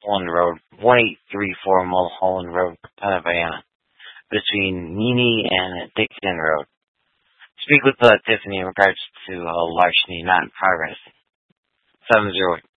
Mulholland Road, 1834 Mulholland Road, Pennsylvania, between Meany and Dixon Road. Speak with Tiffany in regards to larceny not in progress. 708.